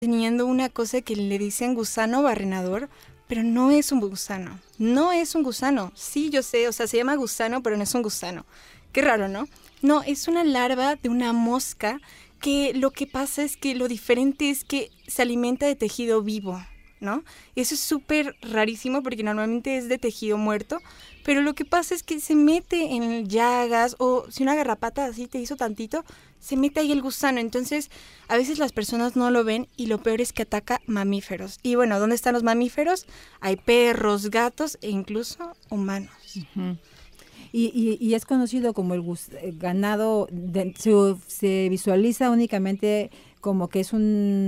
teniendo una cosa que le dicen gusano barrenador, pero no es un gusano. No es un gusano. Sí, yo sé, o sea, se llama gusano, pero no es un gusano. Qué raro, ¿no? No, es una larva de una mosca que lo que pasa es que lo diferente es que se alimenta de tejido vivo, ¿no? Eso es súper rarísimo porque normalmente es de tejido muerto, pero lo que pasa es que se mete en llagas o si una garrapata así te hizo tantito, se mete ahí el gusano. Entonces, a veces las personas no lo ven y lo peor es que ataca mamíferos. Y bueno, ¿dónde están los mamíferos? Hay perros, gatos e incluso humanos. Uh-huh. Y es conocido como el ganado, se visualiza únicamente como que es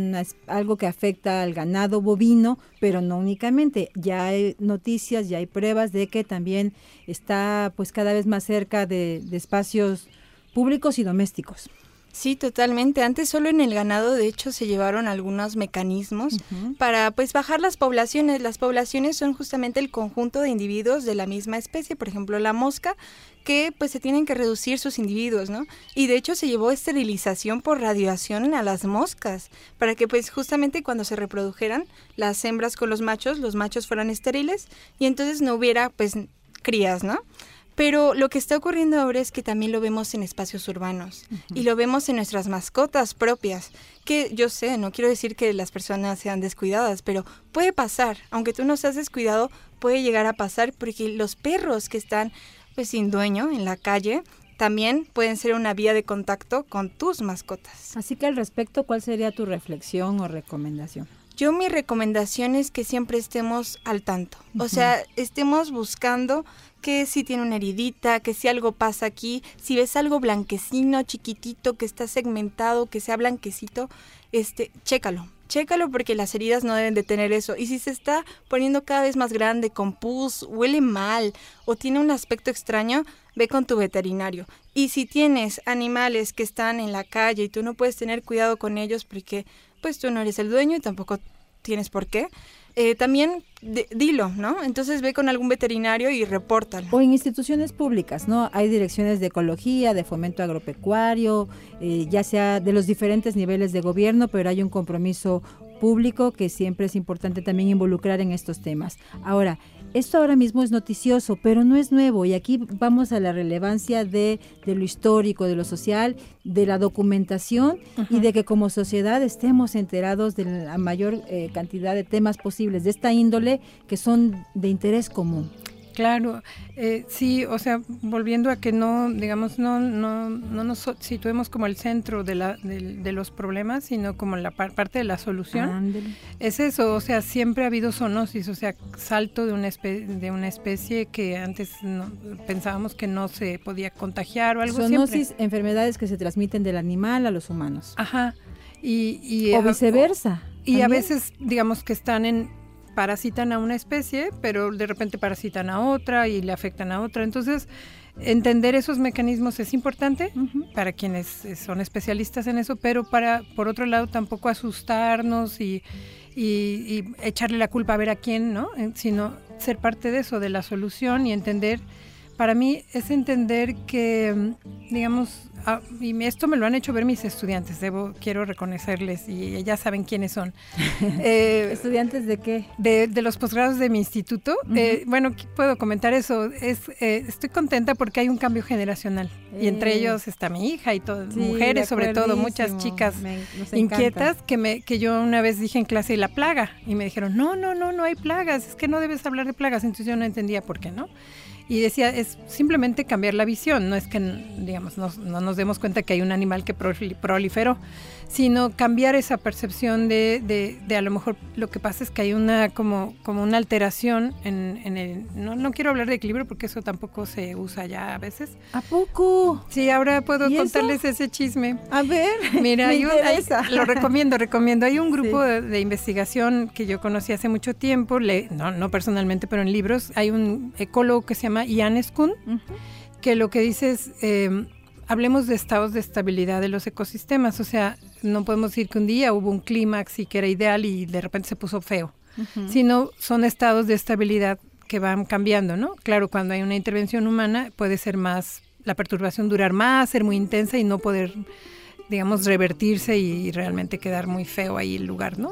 algo que afecta al ganado bovino, pero no únicamente. Ya hay noticias, ya hay pruebas de que también está pues cada vez más cerca de espacios públicos y domésticos. Sí, totalmente. Antes solo en el ganado, de hecho, se llevaron algunos mecanismos para pues bajar las poblaciones. Las poblaciones son justamente el conjunto de individuos de la misma especie, por ejemplo, la mosca, que pues se tienen que reducir sus individuos, ¿no? Y de hecho se llevó esterilización por radiación a las moscas, para que pues justamente cuando se reprodujeran las hembras con los machos fueran estériles y entonces no hubiera pues crías, ¿no? Pero lo que está ocurriendo ahora es que también lo vemos en espacios urbanos y lo vemos en nuestras mascotas propias, que yo sé, no quiero decir que las personas sean descuidadas, pero puede pasar, aunque tú no seas descuidado, puede llegar a pasar porque los perros que están pues sin dueño en la calle también pueden ser una vía de contacto con tus mascotas. Así que al respecto, ¿cuál sería tu reflexión o recomendación? Mi recomendación es que siempre estemos al tanto, o sea, estemos buscando que si tiene una heridita, que si algo pasa aquí, si ves algo blanquecino, chiquitito, que está segmentado, que sea blanquecito, chécalo porque las heridas no deben de tener eso. Y si se está poniendo cada vez más grande, con pus, huele mal o tiene un aspecto extraño, ve con tu veterinario. Y si tienes animales que están en la calle y tú no puedes tener cuidado con ellos porque pues tú no eres el dueño y tampoco tienes por qué, también dilo, ¿no? Entonces ve con algún veterinario y repórtalo. O en instituciones públicas, ¿no? Hay direcciones de ecología, de fomento agropecuario, ya sea de los diferentes niveles de gobierno, pero hay un compromiso público que siempre es importante también involucrar en estos temas. Ahora, esto ahora mismo es noticioso, pero no es nuevo y aquí vamos a la relevancia de lo histórico, de lo social, de la documentación y de que como sociedad estemos enterados de la mayor cantidad de temas posibles de esta índole que son de interés común. Claro, sí, o sea, volviendo a que no nos situemos como el centro de los problemas, sino como la parte de la solución. Ándale. Es eso, o sea, siempre ha habido zoonosis, o sea, salto de una especie que antes pensábamos que no se podía contagiar o algo. Zoonosis, siempre. Enfermedades que se transmiten del animal a los humanos. Ajá. O viceversa. Y a veces, digamos que parasitan a una especie, pero de repente parasitan a otra y le afectan a otra. Entonces, entender esos mecanismos es importante para quienes son especialistas en eso, pero por otro lado, tampoco asustarnos y echarle la culpa a ver a quién, ¿no? Sino ser parte de eso, de la solución y entender. Para mí es entender que, digamos, y esto me lo han hecho ver mis estudiantes, quiero reconocerles y ya saben quiénes son. ¿Estudiantes de qué? De los posgrados de mi instituto. Bueno, puedo comentar eso. Estoy contenta porque hay un cambio generacional y entre ellos está mi hija y mujeres, sobre todo, muchas chicas inquietas que yo una vez dije en clase la plaga y me dijeron, no hay plagas, es que no debes hablar de plagas. Entonces yo no entendía por qué, ¿no? Y decía, es simplemente cambiar la visión, no es que, digamos, no nos demos cuenta que hay un animal que proliferó, sino cambiar esa percepción de a lo mejor lo que pasa es que hay una como una alteración en el, no quiero hablar de equilibrio porque eso tampoco se usa ya a veces. ¿A poco? Sí, ahora puedo contarles ese chisme. A ver, mira, lo recomiendo. Hay un grupo de investigación que yo conocí hace mucho tiempo, no personalmente, pero en libros. Hay un ecólogo que se llama Ian Skun, que lo que dice es, hablemos de estados de estabilidad de los ecosistemas, o sea, no podemos decir que un día hubo un clímax y que era ideal y de repente se puso feo, sino son estados de estabilidad que van cambiando, ¿no? Claro, cuando hay una intervención humana puede ser más, la perturbación durar más, ser muy intensa y no poder digamos, revertirse y realmente quedar muy feo ahí el lugar, ¿no?